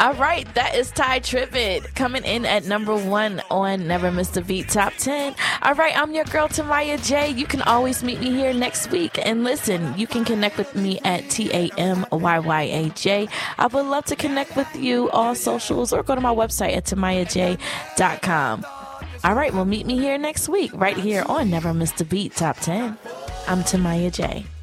All right, that is Ty Tribbett coming in at number 1 on Never Miss a Beat Top 10. All right, I'm your girl Tamaya J. You can always meet me here next week. And listen, you can connect with me at TAMYYAJ. I would love to connect with you on socials or go to my website at tamayaj.com. All right, well, meet me here next week right here on Never Miss a Beat Top 10. I'm Tamaya J.